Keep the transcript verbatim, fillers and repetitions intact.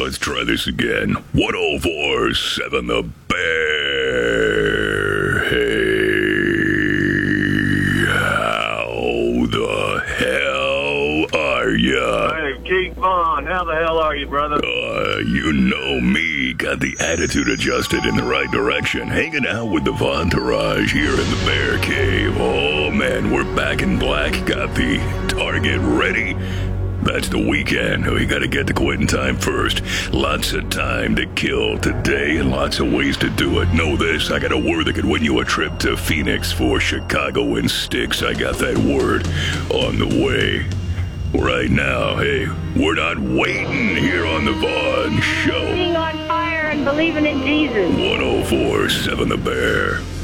let's try this again. one oh four point seven The Bear. Hey, how the hell are ya? Hey, Keith Vaughn, how the hell are you, brother? Uh, you know me. Got the attitude adjusted in the right direction. Hanging out with the Vontourage here in the Bear Cave. Oh, man, we're back in black. Got the target ready. That's the weekend. We gotta get to quitting time first. Lots of time to kill today and lots of ways to do it. Know this, I got a word that could win you a trip to Phoenix for Chicago and Styx. I got that word on the way. Right now, hey, we're not waiting here on the Vaughn Show. Being on fire and believing in Jesus. one oh four point seven The Bear.